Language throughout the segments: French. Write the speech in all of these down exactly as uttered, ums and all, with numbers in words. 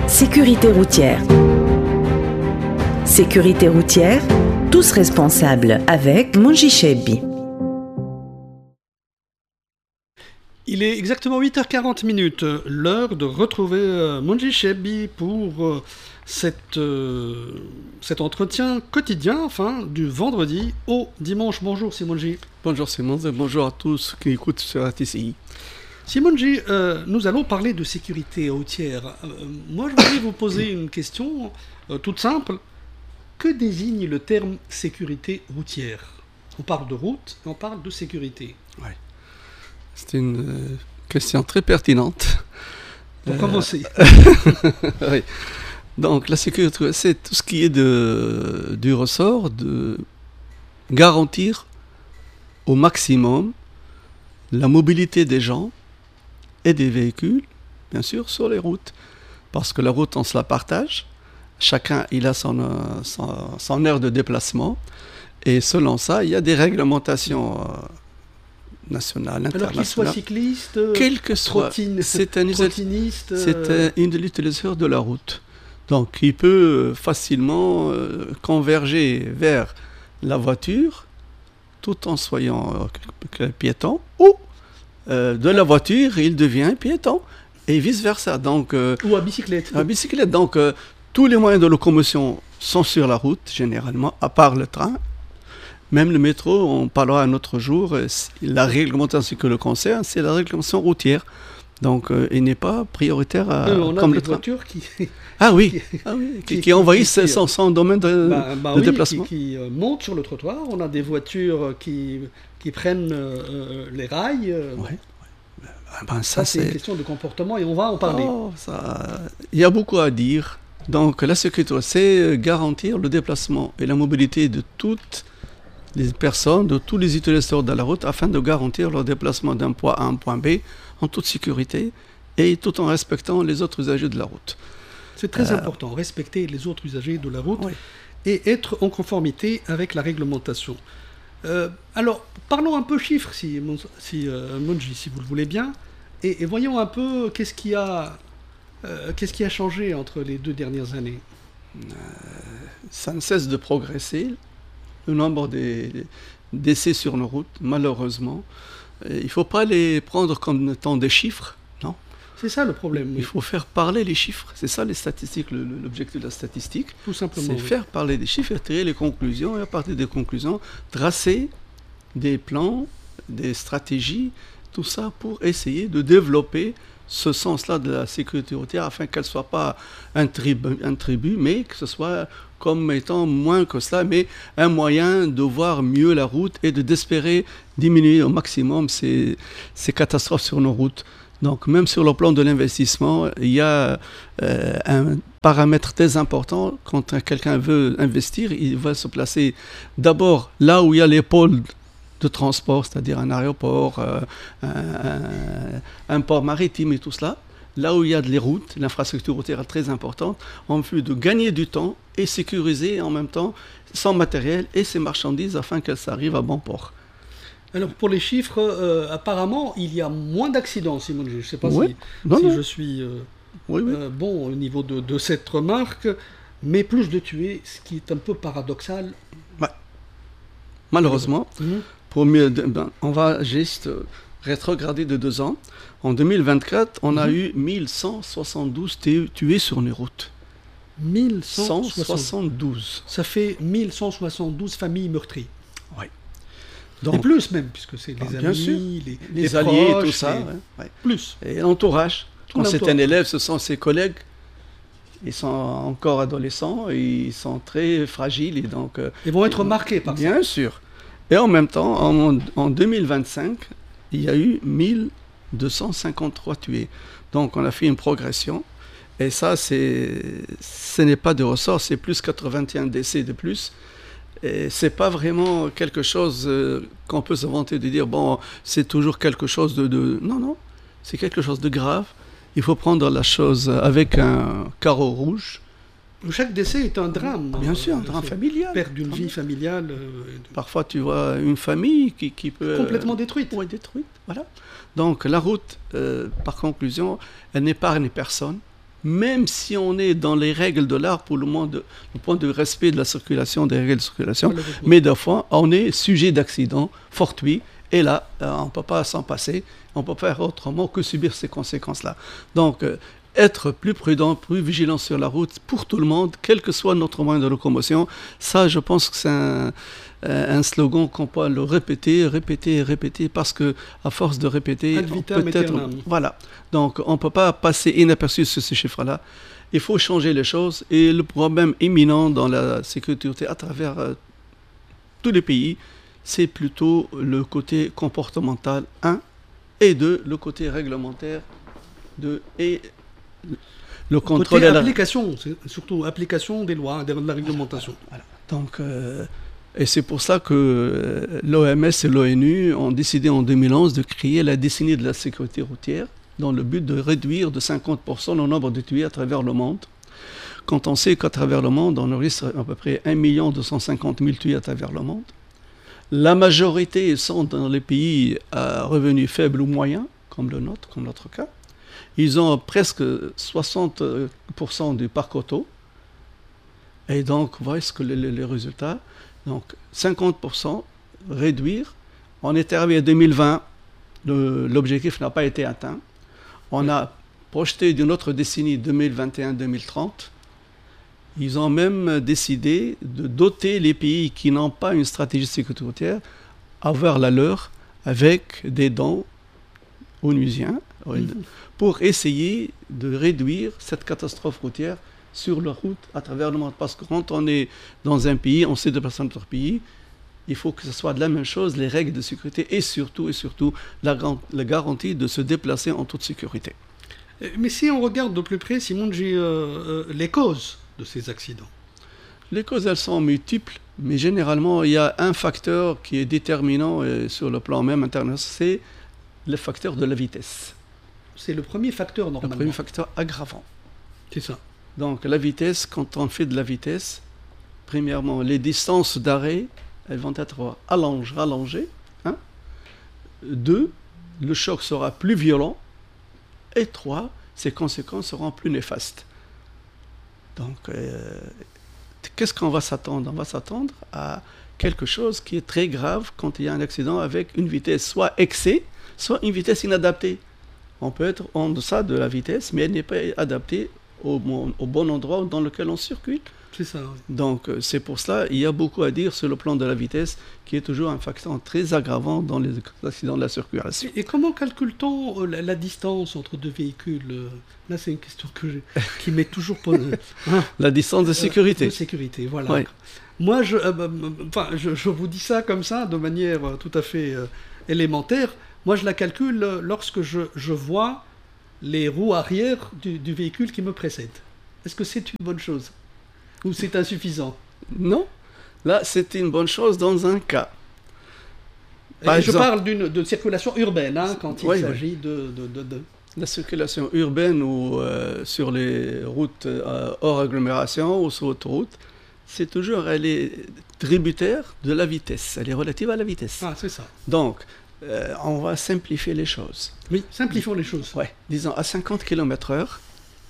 Sécurité routière. Sécurité routière, tous responsables avec Monji Chebbi. Il est exactement huit heures quarante minutes, l'heure de retrouver euh, Monji Chebbi pour euh, cette, euh, cet entretien quotidien, enfin, du vendredi au dimanche. Bonjour Simonji. Bonjour Simon, et bonjour à tous qui écoutent sur A T C I. Simonji, euh, nous allons parler de sécurité routière. Euh, moi, je voudrais vous poser une question euh, toute simple. Que désigne le terme sécurité routière? On parle de route et on parle de sécurité. Ouais. C'est une euh, question très pertinente. Pour euh... commencer. Oui. Donc la sécurité, c'est tout ce qui est de, du ressort de garantir au maximum la mobilité des gens et des véhicules, bien sûr, sur les routes. Parce que la route, on se la partage. Chacun, il a son, euh, son, son aire de déplacement. Et selon ça, il y a des réglementations euh, nationales, internationales. Alors qu'il soit cycliste, quel que soit, trottine, c'est un, trottiniste... c'est un, un utilisateur de la route. Donc, il peut facilement euh, converger vers la voiture tout en soyant euh, piéton, ou euh, de la voiture, il devient piéton, et vice-versa. Donc, euh, ou à bicyclette. À bicyclette. Donc, euh, tous les moyens de locomotion sont sur la route, généralement, à part le train. Même le métro, on parlera un autre jour, la réglementation qui le concerne, c'est la réglementation routière. Donc, euh, il n'est pas prioritaire à, euh, on comme a le des train. Voitures qui... Ah oui, ah oui qui, qui, qui envahissent qui, son, son domaine de, bah, bah de oui, déplacement. Qui, qui euh, montent sur le trottoir. On a des voitures qui, qui prennent euh, les rails. Euh, ouais, ouais. Ben, ça, ça c'est, c'est une question de comportement et on va en parler. Oh, ça... Il y a beaucoup à dire. Donc la sécurité, c'est garantir le déplacement et la mobilité de toutes les personnes, de tous les utilisateurs de la route, afin de garantir leur déplacement d'un point A à un point B en toute sécurité et tout en respectant les autres usagers de la route. C'est très euh, important, respecter les autres usagers de la route, oui. Et être en conformité avec la réglementation. Euh, alors, parlons un peu chiffres, si, si euh, Monji, si vous le voulez bien, et, et voyons un peu qu'est-ce qui a... Euh, qu'est-ce qui a changé entre les deux dernières années? euh, Ça ne cesse de progresser. Le nombre des décès sur nos routes, malheureusement. Euh, il ne faut pas les prendre comme étant des chiffres, non? C'est ça le problème. Oui. Il faut faire parler les chiffres. C'est ça les statistiques, le, l'objectif de la statistique. Tout simplement. C'est oui. faire parler des chiffres et tirer les conclusions. Et à partir des conclusions, tracer des plans, des stratégies, tout ça pour essayer de développer ce sens-là de la sécurité routière afin qu'elle ne soit pas un tribut, un tribut, mais que ce soit comme étant moins que cela, mais un moyen de voir mieux la route et de d'espérer diminuer au maximum ces, ces catastrophes sur nos routes. Donc même sur le plan de l'investissement, il y a euh, un paramètre très important. Quand quelqu'un veut investir, il va se placer d'abord là où il y a les pôles de transport, c'est-à-dire un aéroport, euh, un, un, un port maritime et tout cela, là où il y a les routes, l'infrastructure routière est très importante, en vue de gagner du temps et sécuriser en même temps son matériel et ses marchandises afin qu'elles arrivent à bon port. Alors pour les chiffres, euh, apparemment, il y a moins d'accidents, Simon. Je ne sais pas oui. si, non, si non. je suis euh, oui, oui. Euh, bon au niveau de, de cette remarque, mais plus de tués, ce qui est un peu paradoxal. Ouais. Malheureusement. Mmh. Pour mieux, ben, on va juste rétrograder de deux ans. En deux mille vingt-quatre, on mmh. a eu mille cent soixante-douze tués sur les routes. mille cent soixante-douze. Ça fait mille cent soixante-douze familles meurtries. Oui. Donc, et plus même, puisque c'est les ah, amis, sûr. les, les, les alliés, proches, tout ça. les... Ouais, ouais. Plus. Et l'entourage. Tout Quand l'entourage. c'est un élève, ce sont ses collègues. Ils sont encore adolescents, et ils sont très fragiles. Et donc, ils vont être marqués par ça. Bien sûr. Et en même temps, en, en deux mille vingt-cinq, il y a eu mille deux cent cinquante-trois tués. Donc on a fait une progression. Et ça, c'est, ce n'est pas de ressort, c'est plus quatre-vingt-un décès de plus. Et c'est pas vraiment quelque chose euh, qu'on peut se vanter de dire, bon, c'est toujours quelque chose de, de... Non, non, c'est quelque chose de grave. Il faut prendre la chose avec un carreau rouge. Chaque décès est un drame. Bien sûr, un drame familial. Perte d'une vie familiale. Euh, Parfois, tu vois une famille qui, qui peut... Complètement détruite. Oui, détruite, voilà. Donc, la route, euh, par conclusion, elle n'épargne personne. même si on est dans les règles de l'art pour le, monde, le point de respect de la circulation, des règles de circulation, mais des fois, on est sujet d'accidents fortuits, et là, euh, on ne peut pas s'en passer, on ne peut pas faire autrement que subir ces conséquences-là. Donc, euh, être plus prudent, plus vigilant sur la route pour tout le monde, quel que soit notre moyen de locomotion, ça, je pense que c'est un, un slogan qu'on peut le répéter, répéter, répéter, parce que à force de répéter, peut-être, voilà. Donc, on ne peut pas passer inaperçu sur ces chiffres-là. Il faut changer les choses, et le problème imminent dans la sécurité à travers euh, tous les pays, c'est plutôt le côté comportemental, un, et deux, le côté réglementaire, deux, et le contrôle côté application, c'est surtout application des lois, de la réglementation. Voilà, voilà. Donc, euh, et c'est pour ça que euh, l'O M S et l'ONU ont décidé en deux mille onze de créer la décennie de la sécurité routière dans le but de réduire de cinquante pour cent le nombre de tués à travers le monde. Quand on sait qu'à travers le monde, on enregistre à peu près un million deux cent cinquante mille tués à travers le monde. La majorité sont dans les pays à revenus faibles ou moyens, comme le nôtre, comme notre cas. Ils ont presque soixante pour cent du parc auto. Et donc, voyez ce que les, les résultats. Donc, cinquante pour cent réduire. On est arrivé à deux mille vingt. Le, l'objectif n'a pas été atteint. On a projeté d'une autre décennie, deux mille vingt et un deux mille trente. Ils ont même décidé de doter les pays qui n'ont pas une stratégie de sécurité routière, avoir la leur, avec des dons onusiens, mmh. pour essayer de réduire cette catastrophe routière sur la route à travers le monde. Parce que quand on est dans un pays, on sait de personnes de notre pays, il faut que ce soit de la même chose, les règles de sécurité et surtout, et surtout la, la garantie de se déplacer en toute sécurité. Mais si on regarde de plus près, Simon, j'ai euh, euh, les causes de ces accidents. Les causes, elles sont multiples, mais généralement, il y a un facteur qui est déterminant et sur le plan même international, c'est le facteur de la vitesse. C'est le premier facteur, normalement. Le premier facteur aggravant. C'est ça. Donc, la vitesse, quand on fait de la vitesse, premièrement, les distances d'arrêt, elles vont être allongées, rallongées. Hein. Deux, le choc sera plus violent. Et trois, ses conséquences seront plus néfastes. Donc, euh, qu'est-ce qu'on va s'attendre ? On va s'attendre à quelque chose qui est très grave quand il y a un accident avec une vitesse soit excès, soit une vitesse inadaptée. On peut être en deçà de la vitesse, mais elle n'est pas adaptée au bon, au bon endroit dans lequel on circule. C'est ça, oui. Donc, c'est pour cela il y a beaucoup à dire sur le plan de la vitesse, qui est toujours un facteur très aggravant dans les accidents de la circulation. Et, et comment calcule-t-on la, la distance entre deux véhicules ? Là, c'est une question que j'ai, qui m'est toujours posée. Hein la distance de sécurité. Euh, de sécurité, voilà. Ouais. Moi, je, euh, enfin, je, je vous dis ça comme ça, de manière tout à fait euh, élémentaire. Moi, je la calcule lorsque je, je vois les roues arrière du, du véhicule qui me précède. Est-ce que c'est une bonne chose ? Ou c'est insuffisant ? Non. Là, c'est une bonne chose dans un cas. Par Et exemple, je parle d'une de circulation urbaine, hein, quand il oui, s'agit oui. De, de, de, de... La circulation urbaine ou euh, sur les routes euh, hors agglomération ou sur autoroute, c'est toujours, elle est tributaire de la vitesse. Elle est relative à la vitesse. Ah, c'est ça. Donc, euh, on va simplifier les choses. Oui, simplifions les choses. Oui, disons à cinquante kilomètres heure,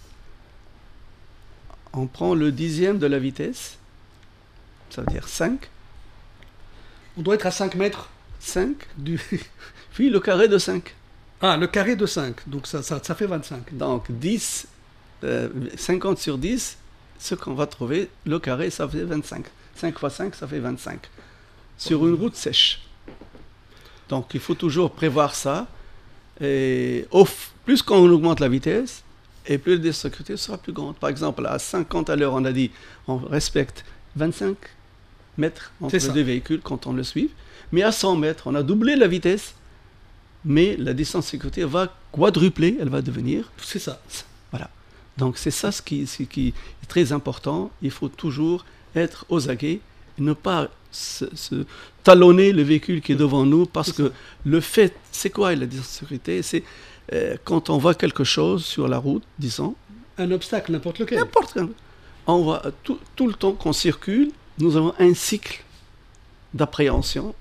on prend le dixième de la vitesse, ça veut dire cinq. On doit être à cinq mètres. cinq, du... puis le carré de cinq. Ah, le carré de cinq, donc ça, ça, ça fait vingt-cinq. Donc dix, euh, cinquante sur dix, ce qu'on va trouver, le carré, ça fait vingt-cinq. cinq fois cinq, ça fait vingt-cinq. Sur une route sèche. Donc il faut toujours prévoir ça. Et off, plus qu'on augmente la vitesse, et plus la sécurité sera plus grande. Par exemple, à cinquante à l'heure, on a dit, on respecte vingt-cinq mètres entre les deux véhicules quand on le suit. Mais à cent mètres, on a doublé la vitesse, mais la distance de sécurité va quadrupler, elle va devenir. C'est ça. Voilà. Donc c'est ça ce qui, ce qui est très important. Il faut toujours être aux aguets, et ne pas se, se talonner le véhicule qui est devant nous, parce que le fait, c'est quoi la distance de sécurité ? C'est euh, quand on voit quelque chose sur la route, disons. Un obstacle, n'importe lequel. N'importe quel. On voit tout, tout le temps qu'on circule, nous avons un cycle d'appréhension.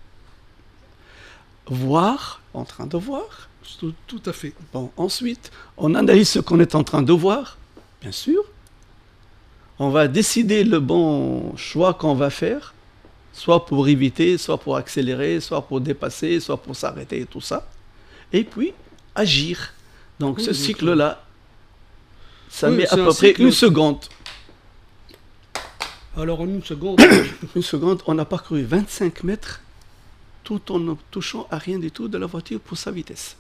Voir, en train de voir. Tout, tout à fait. Bon, ensuite, on analyse ce qu'on est en train de voir. Bien sûr. On va décider le bon choix qu'on va faire, soit pour éviter, soit pour accélérer, soit pour dépasser, soit pour s'arrêter et tout ça. Et puis, agir. Donc, Oui, ce donc, cycle-là, ça oui, met à c'est un peu près cycle- une seconde. Alors en une seconde, Une seconde, on a parcouru vingt-cinq mètres tout en ne touchant à rien du tout de la voiture pour sa vitesse.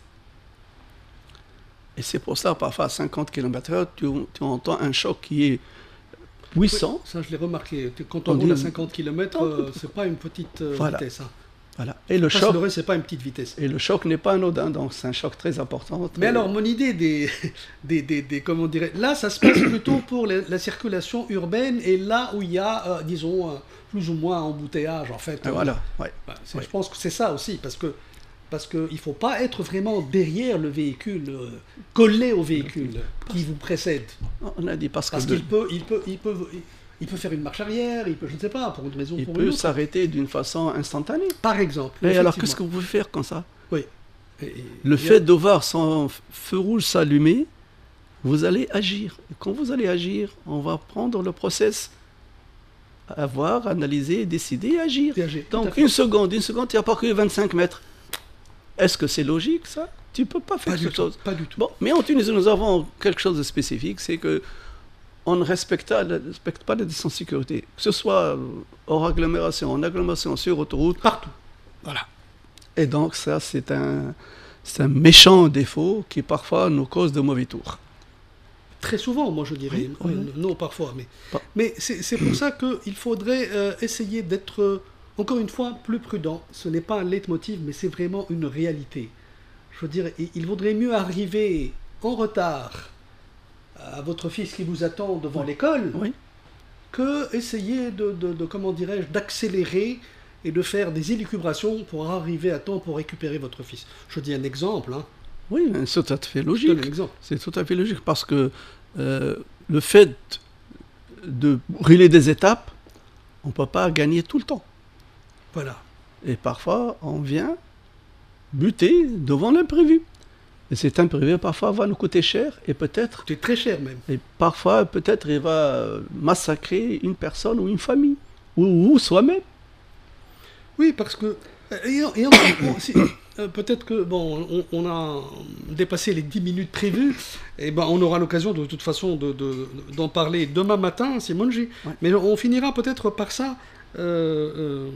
Et c'est pour ça, parfois à cinquante kilomètres heure, tu, tu entends un choc qui est puissant. ça je l'ai remarqué. Quand On on roule à dit- cinquante kilomètres, euh, c'est pas une petite euh, Voilà. vitesse. Hein. Voilà. Et le choc, Accélérer, c'est pas une petite vitesse. et le choc n'est pas anodin, donc c'est un choc très important. Mais très- alors, mon idée des, des, des, des- comment on dirait, là, ça se passe plutôt pour la, la circulation urbaine et là où il y a, euh, disons, euh, plus ou moins embouteillage, en fait. Et voilà, ouais. Bah, c'est- Ouais. Je pense que c'est ça aussi, parce que parce qu'il ne faut pas être vraiment derrière le véhicule, euh, collé au véhicule qui vous précède. On a dit parce, Parce que de- qu'il peut, il peut, il peut, il peut faire une marche arrière, il peut, je ne sais pas, pour une raison ou il pour peut une autre. s'arrêter d'une façon instantanée. Par exemple. Et alors, effectivement. qu'est-ce que vous pouvez faire comme ça? Oui. Et- et- Le il y a- fait de voir son f- feu rouge s'allumer, vous allez agir. Et quand vous allez agir, on va prendre le process à voir, analyser, décider et agir. et agir, tout à Donc fait. une seconde, une seconde, tu as parcouru vingt-cinq mètres. Est-ce que c'est logique ça? Tu ne peux pas faire Pas du quelque tout. chose. Pas du tout. Bon, mais en Tunisie, nous avons quelque chose de spécifique, c'est que on ne respecte, pas- ne respecte pas les distances de sécurité. Que ce soit euh, hors agglomération, en agglomération, sur autoroute. Partout. Voilà. Et donc ça, c'est un, c'est un méchant défaut qui parfois nous cause de mauvais tours. Très souvent, moi je dirais. Oui, oui, Euh, oui. Non, parfois. Mais, Pas- mais c'est c'est pour ça qu'il faudrait euh, essayer d'être, euh, encore une fois, plus prudent. Ce n'est pas un leitmotiv, mais c'est vraiment une réalité. Je veux dire, il il vaudrait mieux arriver en retard à votre fils qui vous attend devant l'école Oui. que essayer de, de- de- comment dirais-je, d'accélérer et de faire des élucubrations pour arriver à temps pour récupérer votre fils. Je dis un exemple, hein. Oui, mais c'est tout à fait Je donne logique. un exemple. C'est tout à fait logique parce que euh, le fait de brûler des étapes, on ne peut pas gagner tout le temps. Voilà. Et parfois, on vient buter devant l'imprévu. Et cet imprévu, parfois, va nous coûter cher et peut-être, C'est très cher même. et parfois, peut-être, il va euh, massacrer une personne ou une famille, ou, ou soi-même. Oui, parce que euh, et, en- et en- on- si- euh, peut-être que bon, on, on a dépassé les dix minutes prévues, et ben on aura l'occasion de, toute façon de, de- d'en parler demain matin, Simonji. Ouais. Mais on finira peut-être par ça. euh, euh,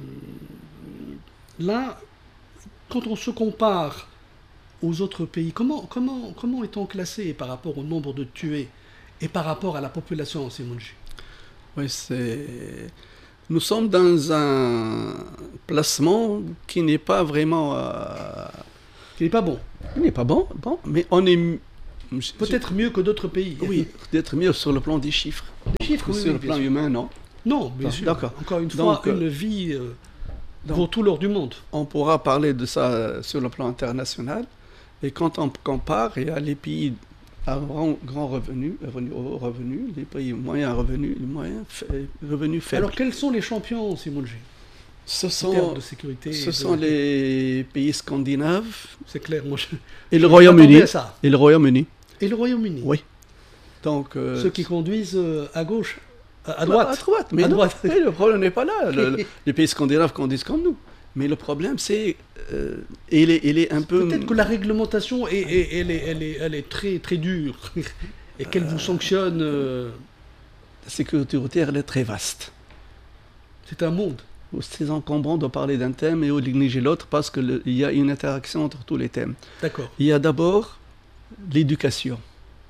là, quand on se compare aux autres pays, comment comment comment est-on classé par rapport au nombre de tués et par rapport à la population, Simonji? Oui, c'est... Nous sommes dans un placement qui n'est pas vraiment... euh, Qui n'est pas bon. qui n'est pas bon, bon, mais on est... m- Peut-être mieux que d'autres pays. Oui, peut-être mieux sur le plan des chiffres. Les chiffres, oui, sur oui, le bien plan sûr. humain, non. Non, bien Ah, sûr. d'accord. Encore une Donc, fois, euh, une vie euh, donc- vaut tout l'or du monde. On pourra parler de ça euh, sur le plan international. Et quand on compare, il y a les pays à grand, grand revenu, revenu, haut revenu, les pays moyens revenus, les moyens fa- revenus faibles. Alors, quels sont les champions, Simonji, ce en termes sont, de sécurité? ce de- sont les pays scandinaves C'est clair, moi je... et le je Royaume-Uni. m'attendais à ça. Et le Royaume-Uni. Et le Royaume-Uni. Oui. Donc, euh, Ceux qui conduisent euh, à gauche, à, à à droite. À droite, mais À non, droite. mais le problème n'est pas là. Le- le- les pays scandinaves conduisent comme nous. Mais le problème, c'est. Euh, il, est, il est un peu. Peut-être que la réglementation, est, est- elle, est, elle, est, elle est très, très dure. Et qu'elle vous sanctionne. euh, La sécurité routière, elle est très vaste. C'est un monde. C'est encombrant de parler d'un thème et de négliger l'autre parce qu'il y a une interaction entre tous les thèmes. D'accord. Il y a d'abord l'éducation.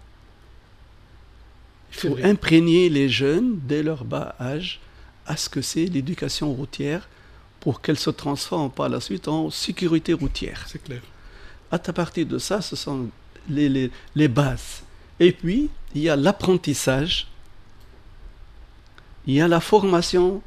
Il C'est faut vrai. imprégner les jeunes dès leur bas âge à ce que c'est l'éducation routière pour qu'elle se transforme par la suite en sécurité routière. C'est clair. À partir de ça, ce sont les, les, les bases. Et puis, il y a l'apprentissage, il y a la formation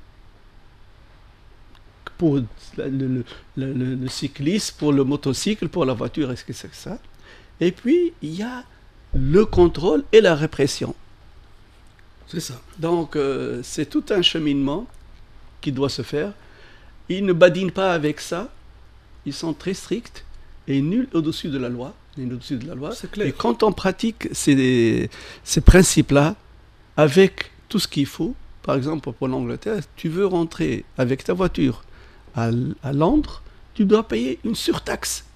pour le, le, le, le- le cycliste, pour le motocycle, pour la voiture, est-ce que c'est que ça? Et puis, il y a le contrôle et la répression. C'est ça. Donc, euh, c'est tout un cheminement qui doit se faire. Ils ne badinent pas avec ça. Ils sont très stricts et nul au-dessus de la loi. on est au-dessus de la loi. C'est clair. Et quand on pratique ces, ces principes-là, avec tout ce qu'il faut, par exemple pour l'Angleterre, tu veux rentrer avec ta voiture à, à Londres, tu dois payer une surtaxe.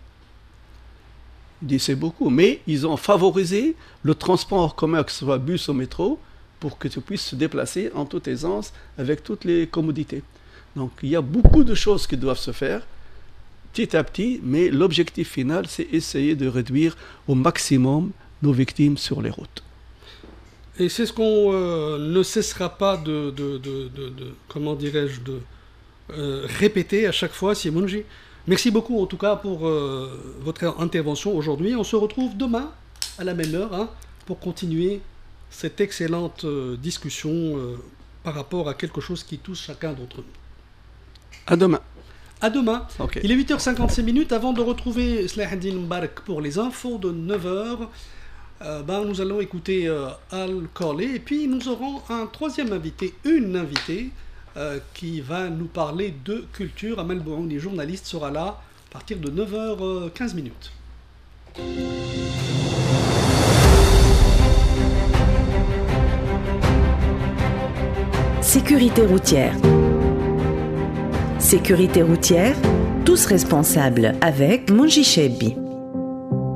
Il dit c'est beaucoup, mais ils ont favorisé le transport en commun, que ce soit bus ou métro, pour que tu puisses te déplacer en toute aisance avec toutes les commodités. Donc il y a beaucoup de choses qui doivent se faire petit à petit, mais l'objectif final, c'est essayer de réduire au maximum nos victimes sur les routes. Et c'est ce qu'on euh, ne cessera pas de, de, de, de, de comment dirais-je, de euh, répéter à chaque fois, Simonji. Merci beaucoup en tout cas pour euh, votre intervention aujourd'hui. On se retrouve demain à la même heure hein, pour continuer cette excellente euh, discussion euh, par rapport à quelque chose qui touche chacun d'entre nous. À demain. À demain. Okay. Il est huit heures cinquante-six minutes avant de retrouver Slaheddine Mbarak pour les infos de neuf heures. Euh, ben, nous allons écouter euh, Al-Korlé et puis nous aurons un troisième invité, une invitée euh, qui va nous parler de culture. Amel Bouhouni, journaliste, sera là à partir de neuf heures quinze minutes. Sécurité routière. Sécurité routière, tous responsables avec Monji Chebi.